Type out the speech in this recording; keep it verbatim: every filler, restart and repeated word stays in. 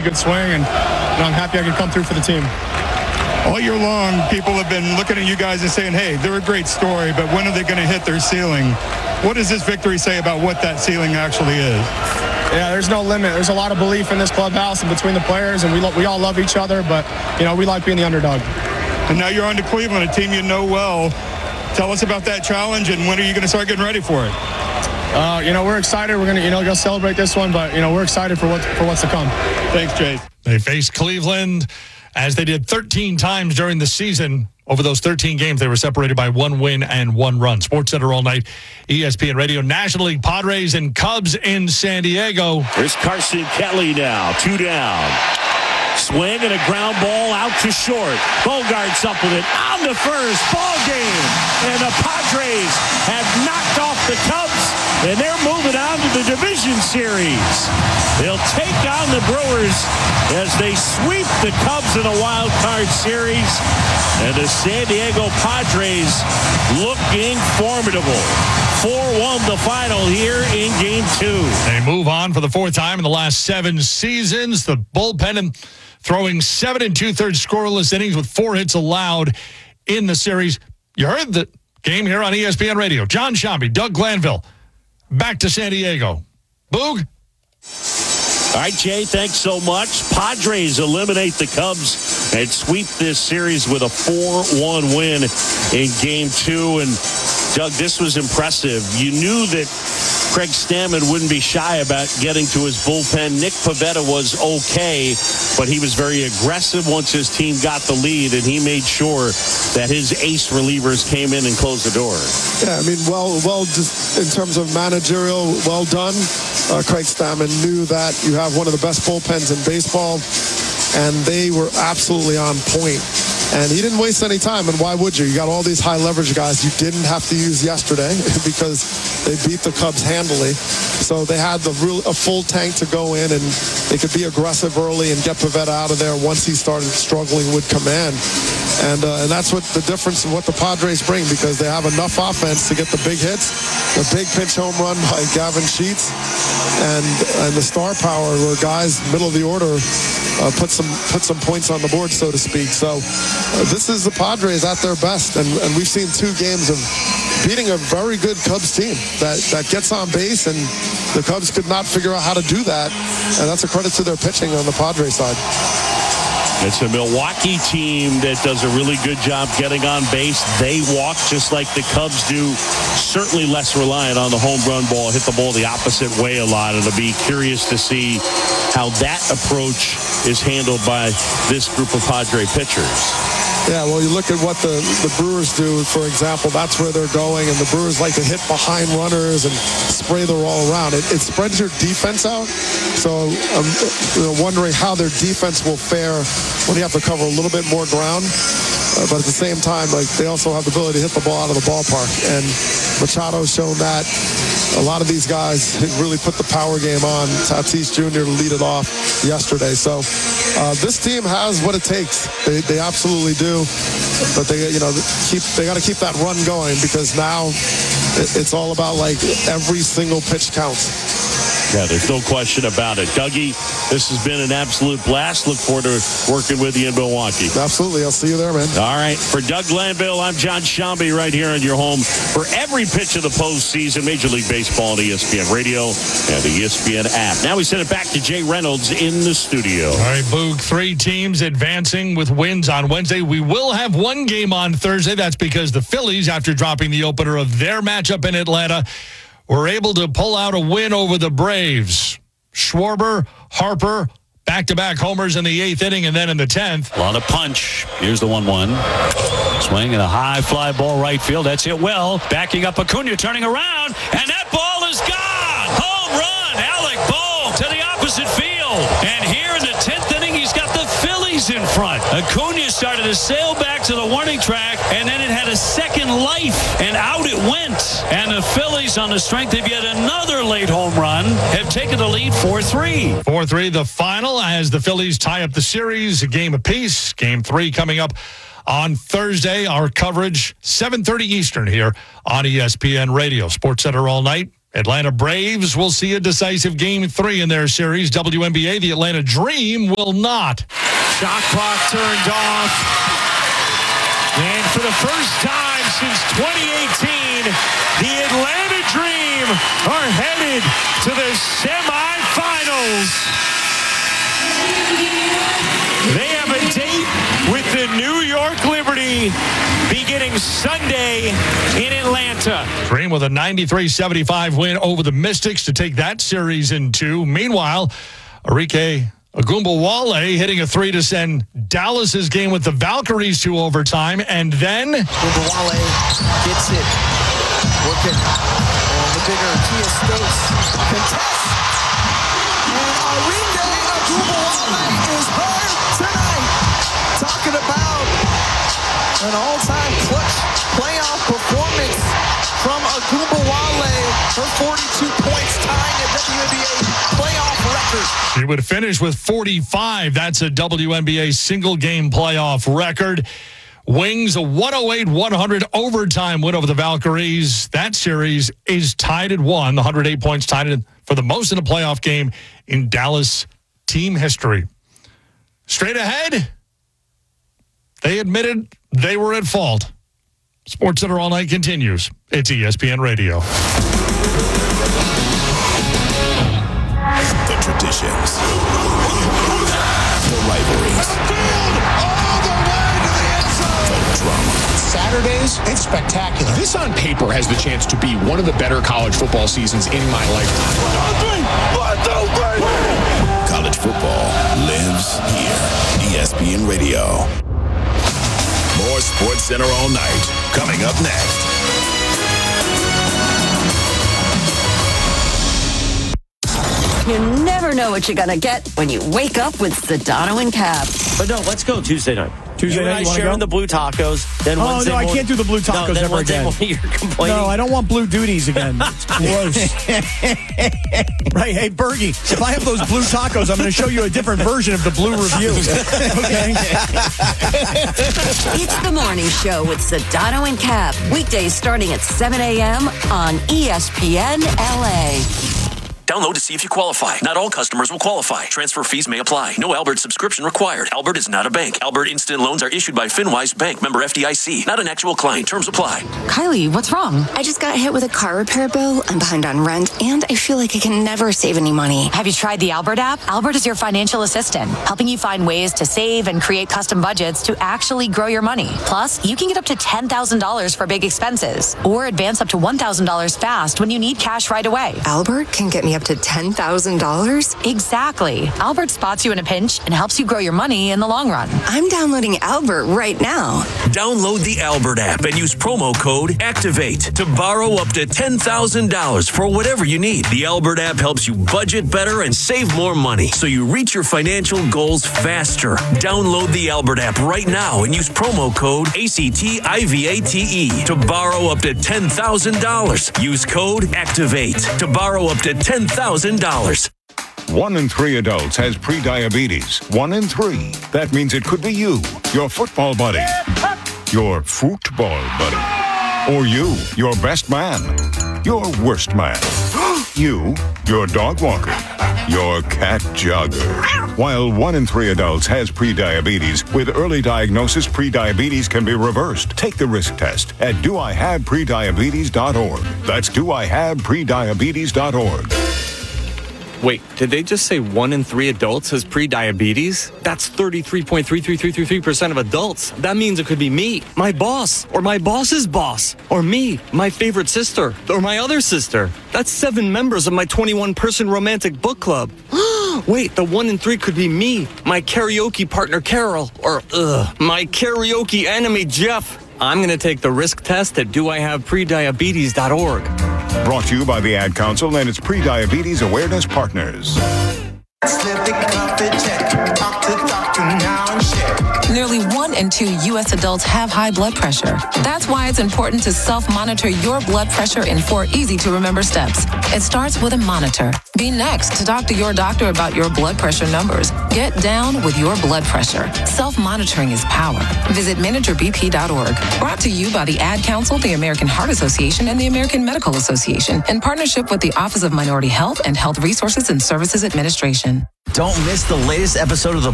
good swing, and you know, I'm happy I could come through for the team. All year long, people have been looking at you guys and saying, hey, they're a great story, but when are they going to hit their ceiling? What does this victory say about what that ceiling actually is? Yeah, there's no limit. There's a lot of belief in this clubhouse and between the players, and we lo- we all love each other, but, you know, we like being the underdog. And now you're on to Cleveland, a team you know well. Tell us about that challenge, and when are you going to start getting ready for it? Uh, you know, we're excited. We're going to, you know, go celebrate this one, but, you know, we're excited for, what, for what's to come. Thanks, Chase. They faced Cleveland as they did thirteen times during the season. Over those thirteen games, they were separated by one win and one run. SportsCenter all night, E S P N Radio. National League Padres and Cubs in San Diego. Here's Carson Kelly now, two down. Swing and a ground ball out to short. Bogart's up with it on the first. Ball game. And the Padres have knocked off the Cubs, and they're moving on to the division series. They'll take on the Brewers as they sweep the Cubs in a wild card series. And the San Diego Padres looking formidable. four one the final here in game two. They move on for the fourth time in the last seven seasons. The bullpen and throwing seven and two-thirds scoreless innings with four hits allowed in the series. You heard the game here on E S P N Radio. John Shambi, Doug Glanville, back to San Diego. Boog? All right, Jay, thanks so much. Padres eliminate the Cubs and sweep this series with a four one win in game two. And, Doug, this was impressive. You knew that Craig Stammen wouldn't be shy about getting to his bullpen. Nick Pivetta was okay, but he was very aggressive once his team got the lead, and he made sure that his ace relievers came in and closed the door. Yeah, I mean, well, well, just in terms of managerial, well done. Uh, Craig Stammen knew that you have one of the best bullpens in baseball, and they were absolutely on point. And he didn't waste any time, and why would you? You got all these high-leverage guys you didn't have to use yesterday because they beat the Cubs handily. So they had the real, a full tank to go in, and they could be aggressive early and get Pivetta out of there once he started struggling with command. And uh, and that's what the difference in what the Padres bring, because they have enough offense to get the big hits, the big pitch home run by Gavin Sheets, and and the star power where guys middle of the order uh, put some put some points on the board, so to speak. So uh, this is the Padres at their best, and, and we've seen two games of beating a very good Cubs team that, that gets on base, and the Cubs could not figure out how to do that, and that's a credit to their pitching on the Padres side. It's a Milwaukee team that does a really good job getting on base. They walk just like the Cubs do. Certainly less reliant on the home run ball. Hit the ball the opposite way a lot. And it'll be curious to see how that approach is handled by this group of Padre pitchers. Yeah, well, you look at what the, the Brewers do, for example, that's where they're going, and the Brewers like to hit behind runners and spray the all around. It, it spreads your defense out, so I'm you know, wondering how their defense will fare when you have to cover a little bit more ground. Uh, but at the same time, like they also have the ability to hit the ball out of the ballpark, and Machado's shown that. A lot of these guys really put the power game on. Tatis Junior to lead it off yesterday. So uh, this team has what it takes. They, they absolutely do. But they, you know, keep they got to keep that run going, because now it, it's all about like every single pitch counts. Yeah, there's no question about it. Dougie, this has been an absolute blast. Look forward to working with you in Milwaukee. Absolutely. I'll see you there, man. All right. For Doug Glanville, I'm John Shambi right here in your home for every pitch of the postseason, Major League Baseball on E S P N Radio and the E S P N app. Now we send it back to Jay Reynolds in the studio. All right, Boog, three teams advancing with wins on Wednesday. We will have one game on Thursday. That's because the Phillies, after dropping the opener of their matchup in Atlanta, were able to pull out a win over the Braves. Schwarber, Harper, back-to-back homers in the eighth inning, and then in the tenth. A lot of punch. Here's the one one. Swing and a high fly ball right field. That's hit well. Backing up Acuna, turning around, and that ball is gone. Home run. Alec Bohm to the opposite field. And here in the tenth inning, he's got the Phillies in front. Acuna started to sail back to the warning track, and then it had a second life, and out it went. And the Phillies, on the strength of yet another late home run, have taken the lead four three. four three the final as the Phillies tie up the series, a game apiece. Game three coming up on Thursday. Our coverage, seven thirty Eastern here on E S P N Radio. SportsCenter all night. Atlanta Braves will see a decisive game three in their series. W N B A, the Atlanta Dream will not. Shot clock turned off. And for the first time since twenty eighteen, the Atlanta Dream are headed to the semifinals. They have a date with the New York Liberty beginning Sunday in Atlanta. Dream with a ninety-three seventy-five win over the Mystics to take that series in two. Meanwhile, Arike Ogunbowale hitting a three to send Dallas's game with the Valkyries to overtime. And then Ogunbowale gets it. Working on the bigger Kia Stokes contest. And Arike Ogunbowale is hurt tonight. Talking about an all-time clutch playoff performance from Ogunbowale. Her forty-two points tying a W N B A playoff record. she would finish with forty-five. That's a W N B A single-game playoff record. Wings a one oh eight one hundred overtime win over the Valkyries. That series is tied at one. The one hundred eight points tied for the most in a playoff game in Dallas team history. Straight ahead, they admitted they were at fault. SportsCenter All Night continues. It's E S P N Radio. The traditions, the rivalries, the drama. Saturdays, it's spectacular. This on paper has the chance to be one of the better college football seasons in my lifetime. College football lives here. E S P N Radio. More SportsCenter All Night coming up next. You never know what you're going to get when you wake up with Sedano and Cap. But no, let's go Tuesday night. Tuesday you night, and I you sharing go? the blue tacos. Then oh, Wednesday no, I morning, can't do the blue tacos no, then ever Wednesday again. Morning you're complaining. No, I don't want blue duties again. It's gross. Right, hey, Bergie, if I have those blue tacos, I'm going to show you a different version of the blue review. Okay? It's the morning show with Sedano and Cap. Weekdays starting at seven a.m. on E S P N L A. Download to see if you qualify. Not all customers will qualify. Transfer fees may apply. No Albert subscription required. Albert is not a bank. Albert Instant Loans are issued by FinWise Bank, member F D I C. Not an actual client. Terms apply. Kylie, what's wrong? I just got hit with a car repair bill. I'm behind on rent, and I feel like I can never save any money. Have you tried the Albert app? Albert is your financial assistant, helping you find ways to save and create custom budgets to actually grow your money. Plus, you can get up to ten thousand dollars for big expenses, or advance up to one thousand dollars fast when you need cash right away. Albert can get me up to ten thousand dollars? Exactly. Albert spots you in a pinch and helps you grow your money in the long run. I'm downloading Albert right now. Download the Albert app and use promo code ACTIVATE to borrow up to ten thousand dollars for whatever you need. The Albert app helps you budget better and save more money so you reach your financial goals faster. Download the Albert app right now and use promo code ACTIVATE to borrow up to ten thousand dollars. Use code ACTIVATE to borrow up to ten thousand dollars. One in three adults has prediabetes. One in three. That means it could be you, your football buddy, your football buddy, or you, your best man, your worst man, you, your dog walker, your cat jogger. While one in three adults has prediabetes, with early diagnosis, prediabetes can be reversed. Take the risk test at do I have prediabetes dot org. That's do I have prediabetes dot org. Wait, did they just say one in three adults has prediabetes? That's thirty-three point three three three three three percent of adults. That means it could be me, my boss, or my boss's boss, or me, my favorite sister, or my other sister. That's seven members of my twenty-one person romantic book club. Wait, the one in three could be me, my karaoke partner Carol, or ugh, my karaoke enemy Jeff. I'm going to take the risk test at do I have prediabetes dot org. Brought to you by the Ad Council and its Prediabetes Awareness Partners. Nearly one in two U S adults have high blood pressure. That's why it's important to self-monitor your blood pressure in four easy-to-remember steps. It starts with a monitor. Be next to talk to your doctor about your blood pressure numbers. Get down with your blood pressure. Self-monitoring is power. Visit manager b p dot org. Brought to you by the Ad Council, the American Heart Association, and the American Medical Association in partnership with the Office of Minority Health and Health Resources and Services Administration. Don't miss the latest episode of the